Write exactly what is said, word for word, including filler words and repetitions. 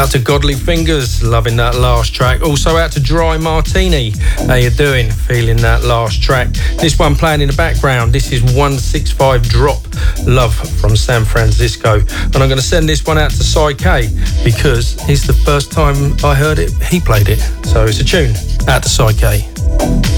Out to Godly Fingers, loving that last track. Also out to Dry Martini, how you doing? Feeling that last track. This one playing in the background, this is one six five Drop, Love from San Francisco. And I'm going to send this one out to Cy K because it's the first time I heard it, he played it. So it's a tune out to Cy K.